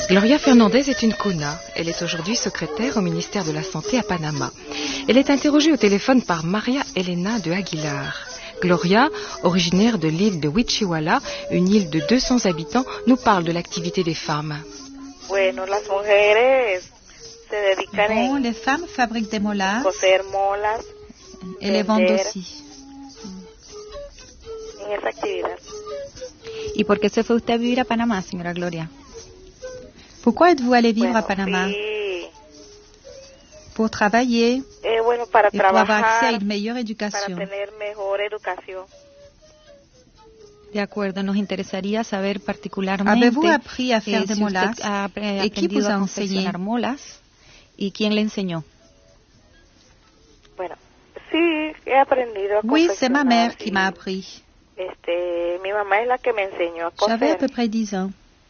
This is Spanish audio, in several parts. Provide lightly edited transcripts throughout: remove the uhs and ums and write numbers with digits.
Gloria Fernandez est une Kuna. Elle est aujourd'hui secrétaire au ministère de la Santé à Panama. Elle est interrogée au téléphone par Maria Elena de Aguilar. Gloria, originaire de l'île de Huichihuala, une île de 200 habitants, nous parle de l'activité des femmes. Bueno, las mujeres se dedican Bon, les femmes fabriquent des molas coser molas et les vendent aussi. en esa actividad. ¿Y por qué se fue usted a vivir a Panamá, señora Gloria? Pourquoi êtes-vous allée vivre Bueno, à Panama? sí, Pour travailler bueno, para et pour avoir accès à trabajar, une meilleure para éducation. tener mejor educación. De acuerdo, nos interesaría saber particularmente Avez-vous appris à faire des si molas? usted ha Et qui vous aprendido a a enseñé? confeccionar molas y quién le enseñó. Bueno, sí, he aprendido a Oui, c'est ma confeccionar, mère qui sí. m'a appris. Mi mamá es la que me enseñó a J'avais à coser. peu près 10 ans.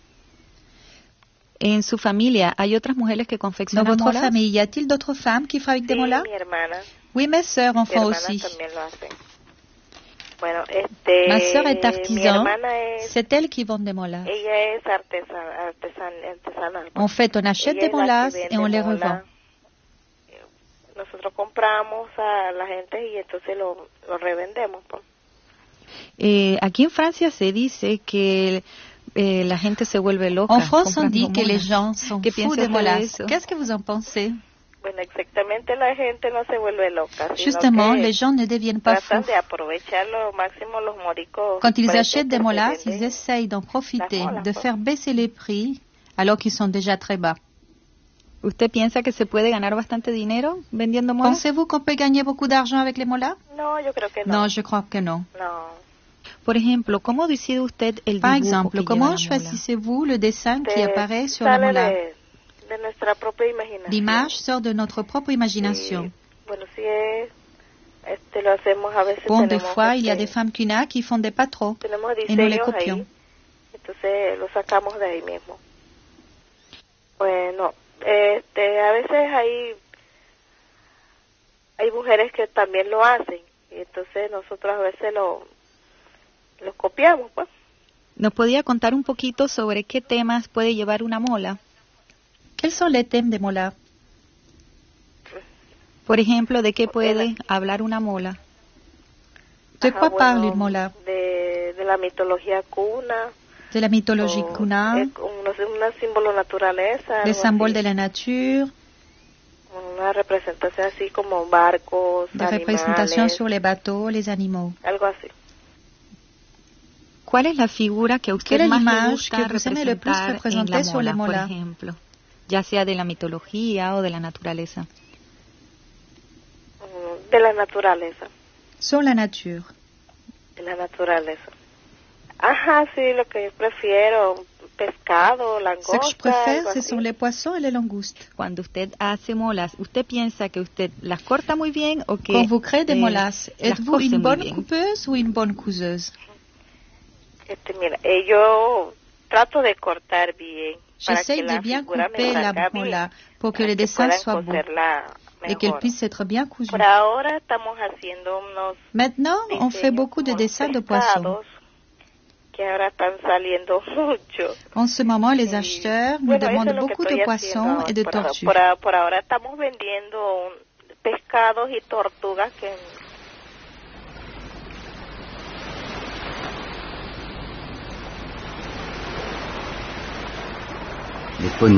En su familia, ¿hay otras mujeres que Dans confeccionan votre molas? famille, y a-t-il d'autres femmes qui fabriquent des Sí, molas? mi hermana. Oui, mes sœurs en Mi font hermana aussi. también lo hace. Bueno, Ma sœur est mi artisan. hermana es, C'est elle qui vend des molas. ella es artesanal. En fait, on achète Ella des es la molas que vende et on les molas. revend. Nosotros compramos a la gente y entonces lo revendemos, pues. Aquí en Francia se dice que la gente se vuelve loca. En France, on comprando dit que les molas. gens sont ¿Qué fous piensa de usted de molas. eso? Qu'est-ce que vous en pensez? Bueno, exactamente, la gente no se vuelve loca, sino Justement, que les gens ne deviennent pas tratan fous. de aprovechar lo máximo los moricos. Quand ils precios achètent des que se molas, venden. ils essayent d'en profiter, Las molas, de pues. faire baisser les prix alors qu'ils sont déjà très bas. ¿Usted piensa que se puede ganar bastante dinero vendiendo molas? Pensez-vous qu'on peut gagner beaucoup d'argent avec les molas? No, yo creo que no. Non, je crois que non. No. Por ejemplo, ¿cómo decide usted el Par dibujo exemple, que lleva comment la mola? choisissez-vous le dessin qui Te apparaît sur la sale mola? de nuestra propia imaginación. L'image sort de notre propre imagination. Bueno, sí lo hacemos a veces. Bon, des tenemos, fois, il y a des femmes cuna qui font des patrons tenemos et nous les diseños copions. ahí, entonces lo sacamos de ahí mismo. Bueno, a veces hay mujeres que también lo hacen y entonces nosotros a veces los copiamos, pues. ¿Nos podía contar un poquito sobre qué temas puede llevar una mola? Quels sont les thèmes des molas? Por ejemplo, ¿de qué puede hablar una mola? De Ajá, quoi bueno, parle une mola? de la mitología cuna. De la mythologie o kuna, es un símbolo naturaleza. des algo symboles así. de la nature, Una representación así como barcos, des représentations animales, sur les bateaux, les animaux. algo así. ¿Cuál es la figura que a usted Quelle est más le l'image gusta que vous aimez le plus representar en représenter la sur les mola, por molas? ejemplo? Ya sea de la mitología o de la naturaleza. De la naturaleza. Sur la nature. De la naturaleza. Ajá, sí, lo que yo prefiero, pescado, Ce langosta, que je préfère, algo ce así. sont les poissons et les langoustes. Cuando usted hace molas, ¿usted piensa que usted las corta muy bien o que Quand vous créez des molas, las êtes-vous cose une muy bonne bien? coupeuse ou une bonne couseuse? Mira, yo trato de cortar bien para que J'essaye de la bien figura me couper la salga bien, mola pour que para les que dessins puedan soient beaux coserla et qu'elle mejor. puisse être bien cousue. Por ahora estamos haciendo unos Maintenant, on fait diseños beaucoup de como dessins de poissons. pescados que ahora están saliendo mucho. En ce moment, les Y, acheteurs nous bueno, eso demandent es lo que beaucoup estoy de poissons haciendo et de por ahora. tortues. Por ahora estamos vendiendo pescados y tortugas que Después